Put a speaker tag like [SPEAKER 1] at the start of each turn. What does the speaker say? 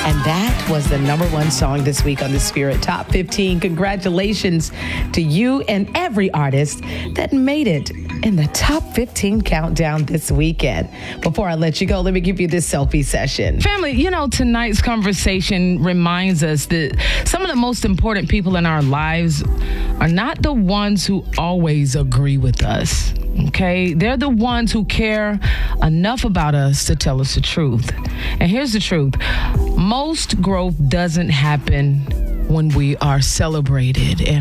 [SPEAKER 1] And that was the number one song this week on the Spirit Top 15. Congratulations to you and every artist that made it in the Top 15 countdown this weekend. Before I let you go, let me give you this selfie session.
[SPEAKER 2] Family, tonight's conversation reminds us that some of the most important people in our lives are not the ones who always agree with us. Okay? They're the ones who care enough about us to tell us the truth. And here's the truth. Most growth doesn't happen when we are celebrated and